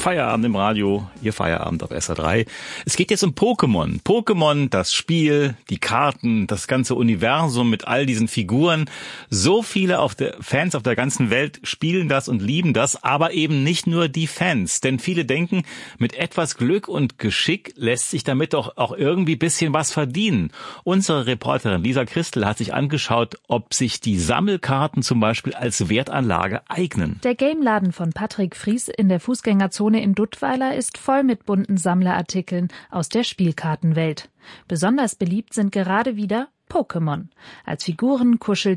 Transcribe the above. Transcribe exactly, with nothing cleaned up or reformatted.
Feierabend im Radio, Ihr Feierabend auf S R drei. Es geht jetzt um Pokémon. Pokémon, das Spiel, die Karten, das ganze Universum mit all diesen Figuren. So viele auf der, Fans auf der ganzen Welt spielen das und lieben das, aber eben nicht nur die Fans. Denn viele denken, mit etwas Glück und Geschick lässt sich damit doch auch irgendwie bisschen was verdienen. Unsere Reporterin Lisa Christel hat sich angeschaut, ob sich die Sammelkarten zum Beispiel als Wertanlage eignen. Der Gameladen von Patrick Fries in der Fußgängerzone in Duttweiler ist voll mit bunten Sammlerartikeln aus der Spielkartenwelt. Besonders beliebt sind gerade wieder Pokémon. Als Figuren, Kuschel